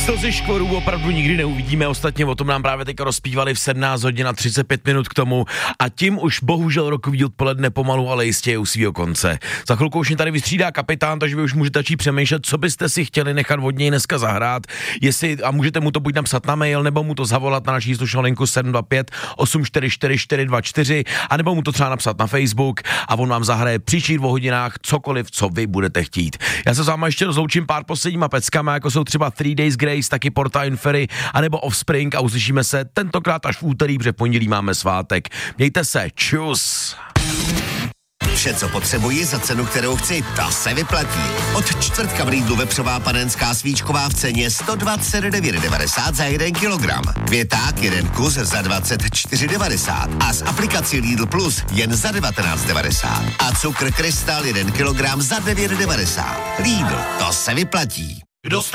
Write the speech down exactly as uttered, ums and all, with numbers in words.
Slzy škvorů opravdu nikdy neuvidíme, ostatně o tom nám právě teď rozpívali v sedmnáct hodin a třicet pět minut k tomu a tím už bohužel rokový odpoledne pomalu, ale jistě je u svýho konce. Za chvilku už mě tady vystřídá kapitán, takže vy už můžete začít přemýšlet, co byste si chtěli nechat od něj dneska zahrát, jestli, a můžete mu to buď napsat na mail, nebo mu to zavolat na naší slušnou linku sedm dva pět osm čtyři čtyři čtyři dva čtyři, anebo mu to třeba napsat na Facebook a on vám zahraje příštích dvou hodinách cokoliv, co vy budete chtít. Já se s váma ještě rozloučím pár posledníma peckama, jako jsou třeba Three Days Grace, taky Porta Ferry, anebo Offspring a uslyšíme se tentokrát až v úterý, protože v pondělí máme svátek. Mějte se, čus! Vše, co potřebuji za cenu, kterou chci, ta se vyplatí. Od čtvrtka v Lidlu vepřová panenská svíčková v ceně sto dvacet devět devadesát za jeden kilogram. Květák jeden kus za dvacet čtyři devadesát a z aplikací Lidl Plus jen za devatenáct devadesát. A cukr Krystal jeden kilogram za devět devadesát. Lidl, to se vyplatí. Kdo